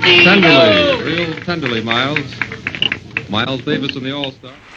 Tenderly, real tenderly, Miles. Miles Davis in the All-Star.